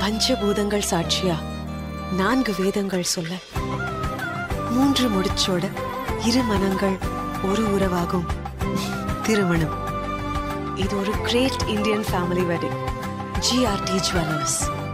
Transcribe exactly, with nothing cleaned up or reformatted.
பஞ்சபூதங்கள் சாட்சியா நான்கு வேதங்கள் சொல்ல மூன்று முடிச்சோட இரு மனங்கள் ஒரு உறவாகும் திருமணம். இது ஒரு great Indian family wedding. GRT jewellers.